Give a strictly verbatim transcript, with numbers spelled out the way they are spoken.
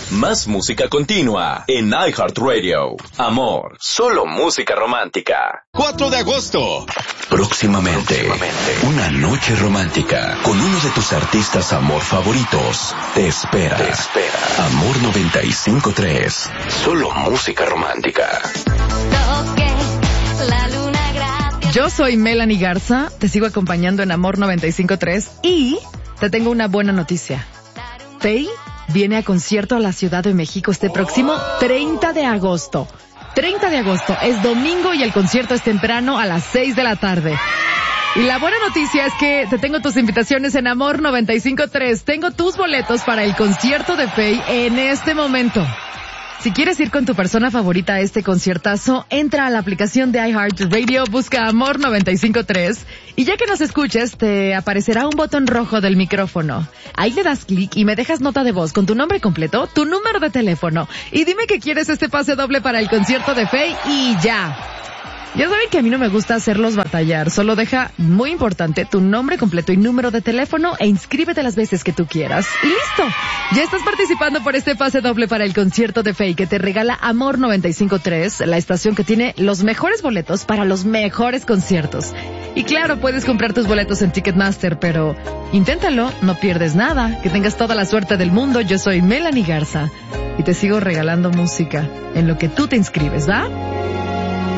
Más música continua en iHeartRadio. Amor, solo música romántica. cuatro de agosto. Próximamente, Próximamente, una noche romántica con uno de tus artistas amor favoritos. Te espera. Te espera. Amor noventa y cinco punto tres. Solo música romántica. Yo soy Melanie Garza, te sigo acompañando en Amor noventa y cinco punto tres y te tengo una buena noticia. Faye viene a concierto a la Ciudad de México este próximo treinta de agosto. treinta de agosto es domingo y el concierto es temprano a las seis de la tarde. Y la buena noticia es que te tengo tus invitaciones en Amor noventa y cinco punto tres. Tengo tus boletos para el concierto de Faye en este momento. Si quieres ir con tu persona favorita a este conciertazo, entra a la aplicación de iHeartRadio, busca Amor noventa y cinco punto tres y ya que nos escuches, te aparecerá un botón rojo del micrófono. Ahí le das clic y me dejas nota de voz con tu nombre completo, tu número de teléfono y dime que quieres este pase doble para el concierto de Faye y ya. Ya saben que a mí no me gusta hacerlos batallar, solo deja, muy importante, tu nombre completo y número de teléfono e inscríbete las veces que tú quieras. Y listo, ya estás participando por este pase doble para el concierto de Faye que te regala Amor noventa y cinco punto tres, la estación que tiene los mejores boletos para los mejores conciertos. Y claro, puedes comprar tus boletos en Ticketmaster, pero inténtalo, no pierdes nada, que tengas toda la suerte del mundo. Yo soy Melanie Garza y te sigo regalando música en lo que tú te inscribes, ¿va?